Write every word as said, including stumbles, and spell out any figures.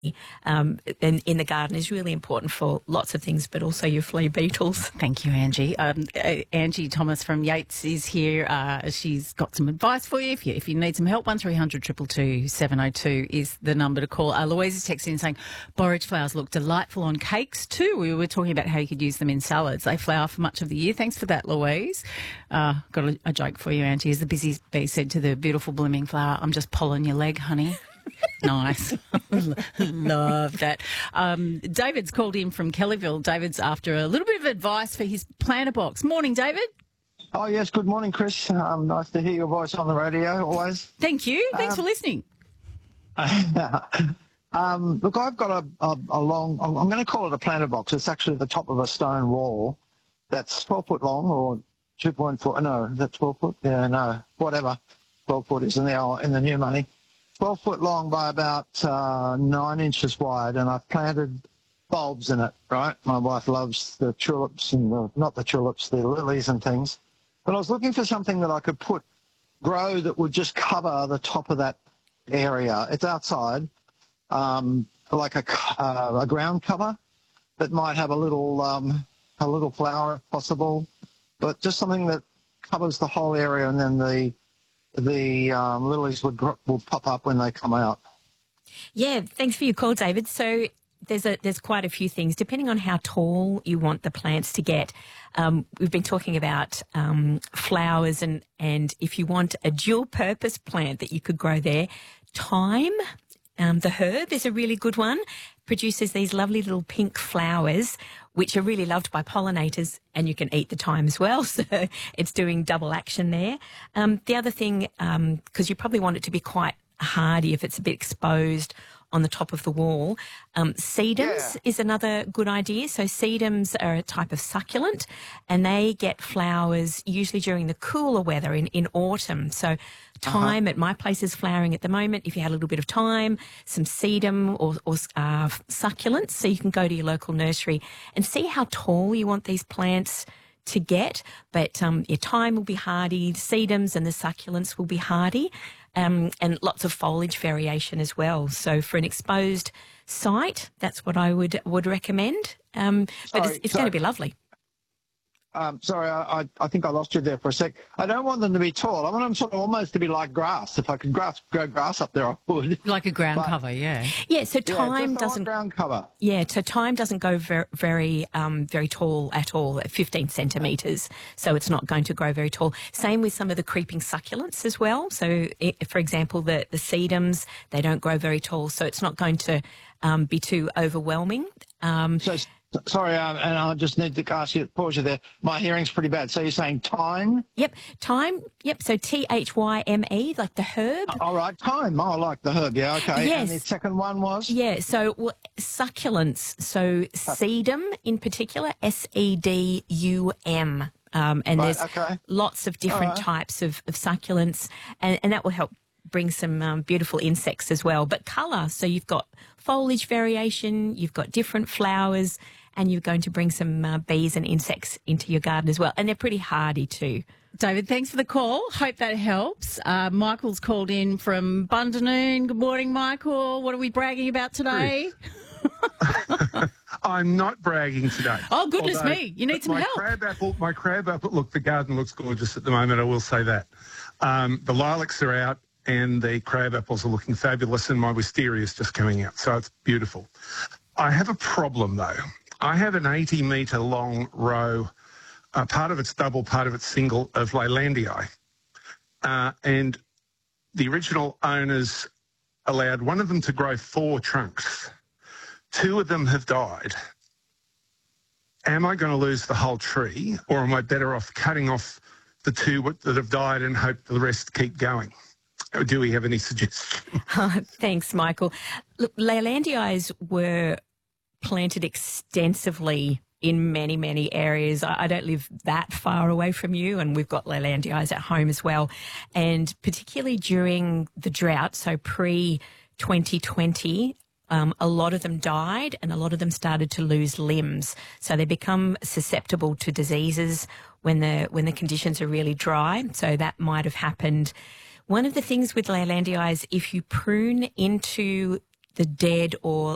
um, in, in the garden is really important for lots of things, but also your flea beetles. Thank you, Angie. Um, uh, Angie Thomas from Yates is here. Uh, she's got some advice for you. If you if you need some help, one three hundred two two two seven oh two is the number to call. Uh, Louise is texting in saying borage flowers look delightful on cakes too. We were talking about how you could use them in salads. They flower for much of the year. Thanks for that, Louise. Uh, got a, a joke for you, Angie. As the busy bee said to the beautiful blooming flower, I'm just pulling your leg, honey. Nice. Love that. Um, David's called in from Kellyville. David's after a little bit of advice for his planter box. Morning, David. Oh, yes. Good morning, Chris. Um, nice to hear your voice on the radio, always. Thank you. Thanks um, for listening. um, look, I've got a, a, a long, I'm going to call it a planter box. It's actually the top of a stone wall that's twelve foot long or two point four. No, is that twelve foot? Yeah, no, whatever. twelve foot is in the, in the new money. twelve foot long by about uh, nine inches wide, and I've planted bulbs in it, right? My wife loves the tulips and the, not the tulips, the lilies and things. But I was looking for something that I could put, grow that would just cover the top of that area. It's outside, um, like a, uh, a ground cover that might have a little, um, a little flower if possible, but just something that covers the whole area, and then the the um, lilies would will pop up when they come out. Yeah, thanks for your call, David. So there's a there's quite a few things depending on how tall you want the plants to get. Um, we've been talking about um, flowers, and and if you want a dual purpose plant that you could grow there, thyme, um, the herb, is a really good one. Produces these lovely little pink flowers, which are really loved by pollinators, and you can eat the thyme as well. So it's doing double action there. Um, the other thing, because um, you probably want it to be quite hardy if it's a bit exposed on the top of the wall. Um, sedums yeah. is another good idea. So sedums are a type of succulent, and they get flowers usually during the cooler weather in, in autumn. So thyme uh-huh. at my place is flowering at the moment. If you had a little bit of thyme, some sedum or, or uh, succulents, so you can go to your local nursery and see how tall you want these plants to get. But um, your thyme will be hardy, sedums and the succulents will be hardy. Um, and lots of foliage variation as well. So for an exposed site, that's what I would would recommend. Um, but sorry, it's, it's sorry. going to be lovely. Um, sorry, I, I, I think I lost you there for a sec. I don't want them to be tall. I want them sort of almost to be like grass. If I could grass, grow grass up there, I would. Like a ground but, cover, yeah. Yeah, so yeah, thyme doesn't ground cover. Yeah, so thyme doesn't go very very um, very tall at all, at fifteen centimetres. So it's not going to grow very tall. Same with some of the creeping succulents as well. So, it, for example, the the sedums, they don't grow very tall, so it's not going to um, be too overwhelming. Um, so. Sorry, um, and I just need to ask you, pause you there. My hearing's pretty bad. So you're saying thyme? Yep, thyme. Yep, so T H Y M E, like the herb. Oh, all right, thyme. Oh, I like the herb, yeah, okay. Yes. And the second one was? Yeah, so well, succulents. So sedum in particular, S E D U M. Um, and right, there's okay. lots of different right. types of, of succulents, and, and that will help bring some um, beautiful insects as well. But colour, so you've got foliage variation, you've got different flowers, and you're going to bring some uh, bees and insects into your garden as well. And they're pretty hardy too. David, thanks for the call. Hope that helps. Uh, Michael's called in from Bundanoon. Good morning, Michael. What are we bragging about today? I'm not bragging today. Oh, goodness Although me. You need some my help. Crab apple, my crab apple, look, the garden looks gorgeous at the moment, I will say that. Um, the lilacs are out and the crab apples are looking fabulous, and my wisteria is just coming out, so it's beautiful. I have a problem, though. I have an eighty metre long row, uh, part of it's double, part of it's single, of Leylandii. Uh, and the original owners allowed one of them to grow four trunks. Two of them have died. Am I going to lose the whole tree, or am I better off cutting off the two that have died and hope the rest keep going? Or do we have any suggestions? Oh, thanks, Michael. Look, Leylandii were planted extensively in many, many areas. I don't live that far away from you, and we've got Leylandii at home as well. And particularly during the drought, so pre twenty twenty, um, a lot of them died and a lot of them started to lose limbs. So they become susceptible to diseases when the when the conditions are really dry. So that might have happened. One of the things with Leylandii is if you prune into the dead or